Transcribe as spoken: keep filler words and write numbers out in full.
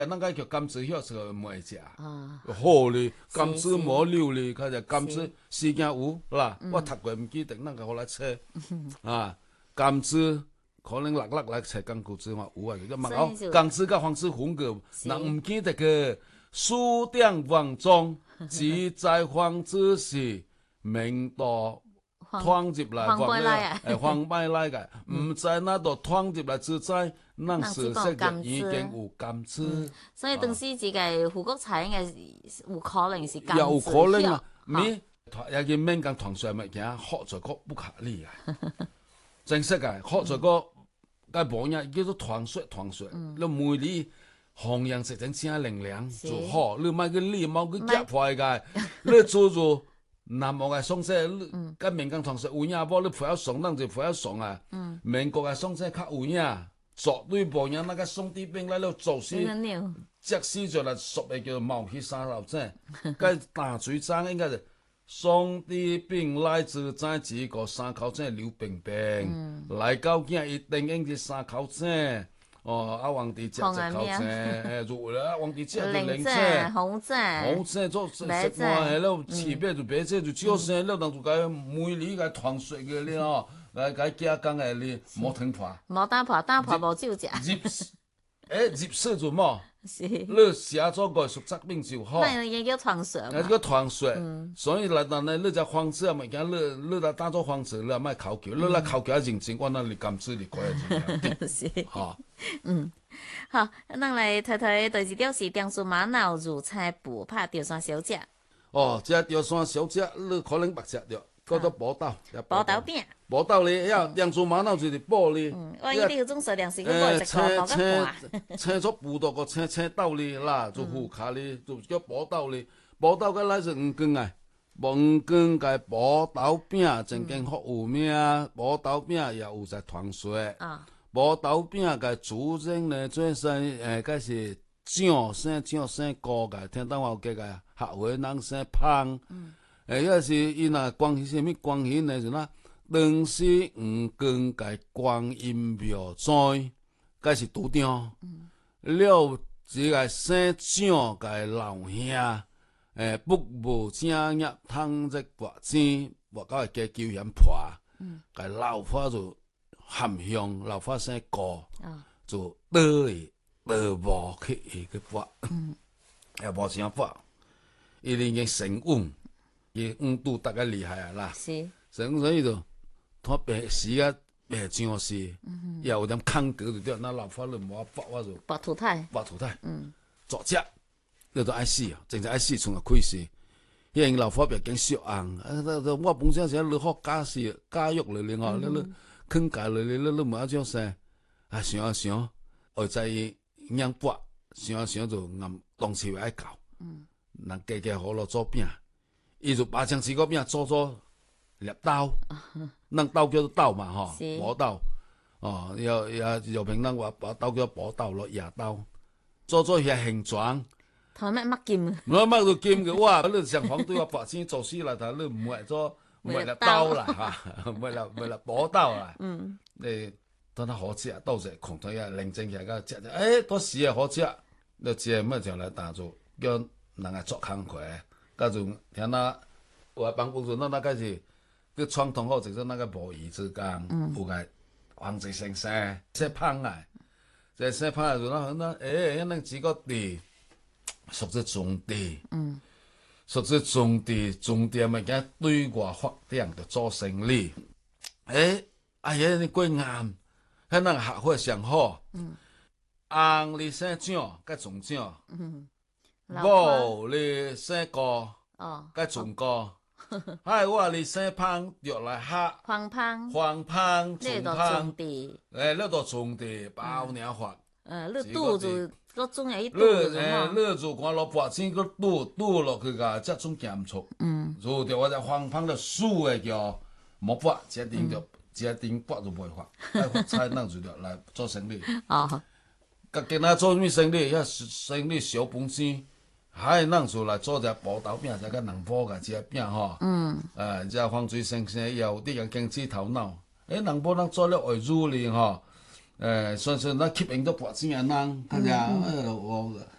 咱个叫甘蔗叶是个袂食， 啊， 好哩，甘是蔗无柳哩，开始甘蔗是事件有啦，我读过毋记得，咱个互来测啊，甘蔗可能六六来测甘蔗汁嘛有啊，就问哦， 所以就甘蔗甲黄色混个， 是人毋记得个，书店王中只在黄子是明道。 黄闯入来， 黄贝来啊诶，黄贝来个，毋知那度闯入来，只知咱熟悉嘅已经有甘蔗， 所以当时这个胡国才应该是有可能是甘也有可蔗能啊。 哈咪，也叫免讲团水物件，学在个不可理啊。正式个，学在个，个无影叫做团水团水，你每年红颜食成正凉凉就好，你莫去理，莫去夹坏个，你做做。南无嘅宋色，你甲闽江同说有影无？你不要送，咱就不要送啊。民国嘅宋色较有影，绝对无影。那个宋帝兵来了做事，即使就来说嘅叫冒起三老井，个大水章应该是宋帝兵来自在一个三口井刘冰冰，来到囝一定应是三口井。哦，啊，皇帝食一口井，诶，就为了啊，皇帝食就零井、 红井、 红井做食惯诶，了饲买就买这就少生，了当就甲每年甲团水个了吼，来甲加工诶哩，莫停破。 无打破，打破无酒食。 入诶入室做么？ 是。 你写咗个熟杂饼就好。 那也叫传说嘛。 啊，这个团水，所以来当呢，你只方子啊物件，你你来当做方子，你莫考究，你来考究认真，我那里甘蔗你可以是。 哈。 嗯，好，咱来睇睇第二条是江苏玛瑙乳菜补拍钓山小姐。 哦，这钓山小姐，你可能捌食着，叫做宝豆。 宝豆饼。 宝豆咧，遐江苏玛瑙就是宝咧。 嗯，我伊啲种数量是去买一块包个半。 青出布多个青青豆咧啦，就副卡咧，就叫宝豆咧。宝豆个来是黄光啊，黄光个宝豆饼真经好有名，宝豆饼也有在传说。啊。宝豆饼个主人呢，做生诶，个是蒋姓蒋姓高个，听到我个个客话人姓芳。嗯。诶，迄是伊若关系啥物关系呢？是哪？当时黄光个观音庙在，个是拄着。嗯。了，一个姓蒋个老兄，诶，不务正业，贪热博钱，博到家求险破。嗯。个老婆就。含香老发生高，就倒去倒无去伊去拔，也无啥拔，伊已经成稳，伊温度大概厉害啊啦。 是， 成所以就他白时啊白上是，也有点抗格就对，那老发你无法拔我就拔土太， 拔土太，嗯，作只，你都爱死啊，真正爱死，从个开始。因为老发白经烧红，啊，我本身是你好加死加肉嚟嚟吼，你你。坑家落嚟，你你无一种生，啊想啊想，后在伊养拔，想啊想就暗当时爱搞，嗯，人家家好咯做饼，伊就把将四个饼做做猎刀，咱刀叫做刀嘛吼，磨刀，哦，要要有平咱话把刀叫磨刀咯，野刀，做做遐形状。 头咩乜剑？ 唔乜就劍嘅，哇！你上房对我白先做事来，但你唔会做。为了刀啦，哈，为了为了搏刀啦，嗯，你当他好食，到时空头呀，认真起来个食食，诶，多时也好食，你食么就来打做，叫人个做工课，甲就听那我办公室那那个是，个传统好就是那个无鱼之工，嗯，有个黄子先生，说胖啊，这说胖就那那，诶，那几个地，属于种地，嗯。说是种地种店物件对外发展着做生意，诶，哎呀，你过暗，迄人合伙上好，嗯，红你姓蒋，甲总蒋，嗯，某你姓高，哦，甲总高，嗨，我你姓胖，着来合， 黄胖， 黄胖， 你总胖， 种地， 诶，你着种地包年发， 呃，你拄住。个种诶， 你诶，你就看落白钱个拄拄落去个，这种减速。嗯。如着我只方方的输诶叫莫拔，一定着一定拔就袂发，爱发财咱就着来做生意。哦。甲今仔做啥物生意？遐生意小本钱，还咱就来做只宝豆饼，再甲人补个只饼吼。嗯。诶，只方水先生也有啲人经济头脑。诶，人补咱做了会煮哩吼。 诶，算算咱吸引到跋钱诶人，较啥，呃，我